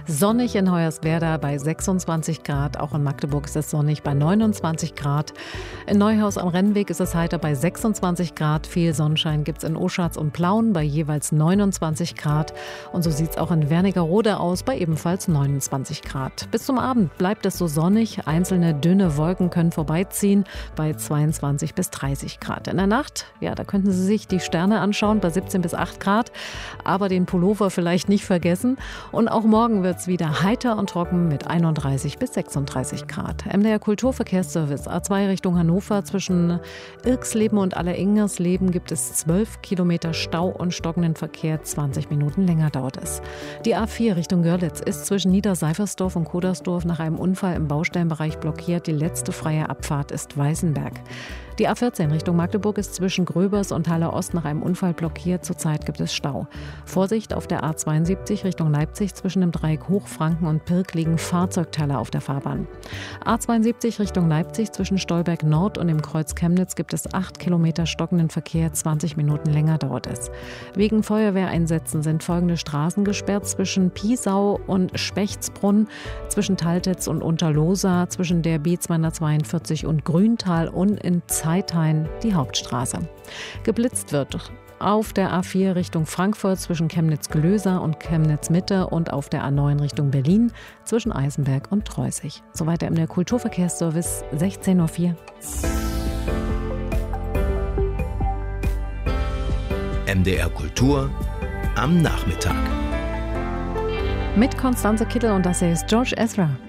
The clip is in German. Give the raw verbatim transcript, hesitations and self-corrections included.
Sonnig in Hoyerswerda bei sechsundzwanzig Grad. Auch in Magdeburg ist es sonnig bei neunundzwanzig Grad. In Neuhaus am Rennweg ist es heiter bei sechsundzwanzig Grad. Viel Sonnenschein gibt es in Oschatz und Plauen bei jeweils neunundzwanzig Grad. Und so sieht es auch in Wernigerode aus bei ebenfalls neunundzwanzig Grad. Bis zum Abend bleibt es so sonnig. Einzelne dünne Wolken können vorbeiziehen bei zweiundzwanzig bis dreißig Grad. In der Nacht, ja, da könnten Sie sich die Sterne anschauen bei siebzehn bis acht Grad. Aber den Pullover vielleicht nicht vergessen. Und auch morgen wird es wieder heiter und trocken mit einunddreißig bis sechsunddreißig Grad. M D R Kulturverkehrsservice A zwei Richtung Hannover zwischen Irxleben und Alleringersleben gibt es zwölf Kilometer Stau und stockenden Verkehr. zwanzig Minuten länger dauert es. Die A vier Richtung Görlitz ist zwischen Niederseifersdorf und Kodersdorf nach einem Unfall im Baustellenbereich blockiert. Die letzte freie Abfahrt ist Weißenberg. Die A vierzehn Richtung Magdeburg ist zwischen Gröbers und Halle Ost nach einem Unfall blockiert. Zurzeit gibt es Stau. Vorsicht auf der A zweiundsiebzig Richtung Leipzig zwischen dem Dreieck Hochfranken und Pirk liegen Fahrzeugteile auf der Fahrbahn. A zweiundsiebzig Richtung Leipzig zwischen Stolberg Nord und dem Kreuz Chemnitz gibt es acht Kilometer stockenden Verkehr. zwanzig Minuten länger dauert es. Wegen Feuerwehreinsätzen sind folgende Straßen gesperrt: zwischen Piesau und Spechtsbrunn, zwischen Taltitz und Unterlohsa, zwischen der B zweihundertzweiundvierzig und Grüntal und in Zeithain die Hauptstraße. Geblitzt wird auf der A vier Richtung Frankfurt zwischen Chemnitz-Glöser und Chemnitz-Mitte und auf der A neun Richtung Berlin zwischen Eisenberg und Treusig. Soweit der M D R Kulturverkehrsservice, sechzehn Uhr vier. M D R Kultur am Nachmittag. Mit Constanze Kittel und das hier ist George Ezra.